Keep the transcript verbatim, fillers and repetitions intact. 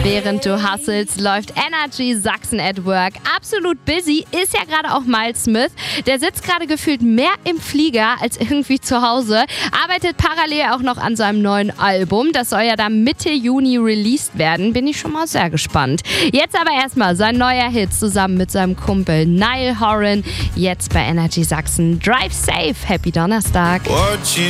Während du hustlest, läuft Energy Sachsen at Work. Absolut busy ist ja gerade auch Miles Smith. Der sitzt gerade gefühlt mehr im Flieger als irgendwie zu Hause. Arbeitet parallel auch noch an seinem neuen Album. Das soll ja dann Mitte Juni released werden. Bin ich schon mal sehr gespannt. Jetzt aber erstmal sein neuer Hit zusammen mit seinem Kumpel Niall Horan. Jetzt bei Energy Sachsen. Drive safe. Happy Donnerstag.